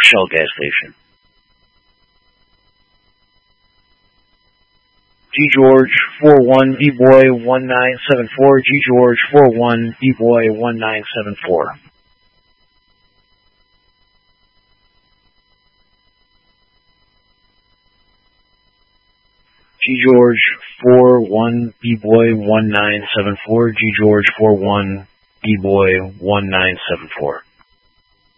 Shell gas station. G George 41 B Boy 1974. G George 41 B Boy 1974. G George 41 B Boy 1974. G George 41 B Boy 1974.